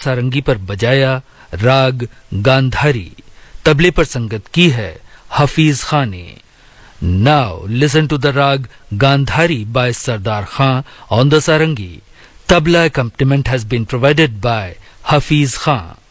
सारंगी पर बजाया राग गांधारी, तबले पर संगत की है हफीज खान ने। नाउ लिसन टू द राग Gandhari bye Sardar Khan on the sarangi. Tabla accompaniment has been provided by Hafiz Khan.